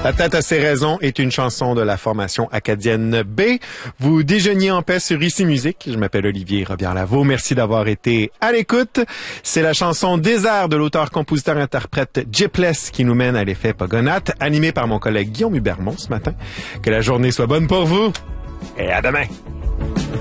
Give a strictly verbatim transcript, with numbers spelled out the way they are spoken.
La tête à ses raisons est une chanson de la formation acadienne B. Vous déjeuniez en paix sur Ici Musique. Je m'appelle Olivier Robillard-Lavaux. Merci d'avoir été à l'écoute. C'est la chanson Désert de l'auteur-compositeur-interprète Jipless qui nous mène à l'effet Pogonath, animé par mon collègue Guillaume Hubermont ce matin. Que la journée soit bonne pour vous et à demain.